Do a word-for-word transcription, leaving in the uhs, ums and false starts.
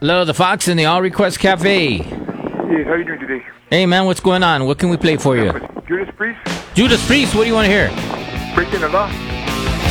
Hello, the Fox in the All Request Cafe. Yes, how you doing today? Hey, man, what's going on? What can we play for you? Judas Priest, Judas Priest, what do you want to hear? Breaking the Law.